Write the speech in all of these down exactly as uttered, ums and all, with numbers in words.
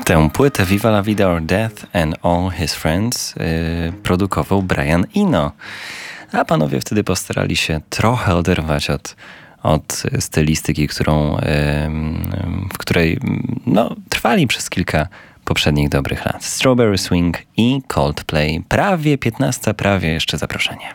Tę płytę Viva la Vida or Death and All His Friends yy, produkował Brian Eno. A panowie wtedy postarali się trochę oderwać od, od stylistyki, którą, yy, w której no, trwali przez kilka poprzednich dobrych lat. Strawberry Swing i Coldplay. Prawie piętnaste, prawie jeszcze zaproszenie.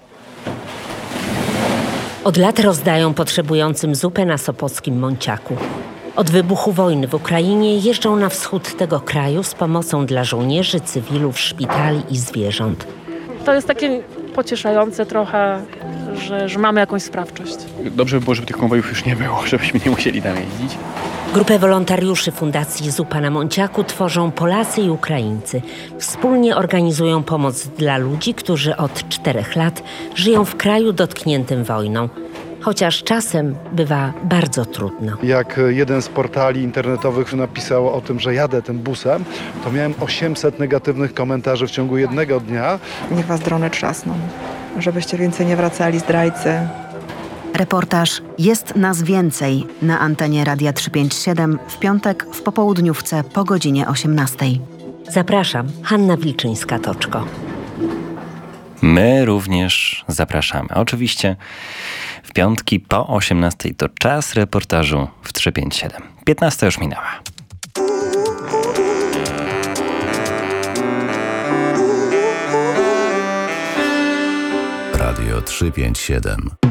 Od lat rozdają potrzebującym zupę na sopockim Monciaku. Od wybuchu wojny w Ukrainie jeżdżą na wschód tego kraju z pomocą dla żołnierzy, cywilów, szpitali i zwierząt. To jest takie pocieszające trochę, że, że mamy jakąś sprawczość. Dobrze by było, żeby tych konwojów już nie było, żebyśmy nie musieli tam jeździć. Grupę wolontariuszy Fundacji Zupa na Monciaku tworzą Polacy i Ukraińcy. Wspólnie organizują pomoc dla ludzi, którzy od czterech lat żyją w kraju dotkniętym wojną. Chociaż czasem bywa bardzo trudno. Jak jeden z portali internetowych napisał o tym, że jadę tym busem, to miałem osiemset negatywnych komentarzy w ciągu jednego dnia. Niech was drony trzasną, żebyście więcej nie wracali zdrajcy. Reportaż Jest nas więcej na antenie Radia trzysta pięćdziesiąt siedem w piątek w popołudniówce po godzinie osiemnastej. Zapraszam, Hanna Wilczyńska-Toczko. My również zapraszamy. Oczywiście w piątki po osiemnastej to czas reportażu w trzysta pięćdziesiąt siedem. piętnasta już minęła. Radio trzysta pięćdziesiąt siedem.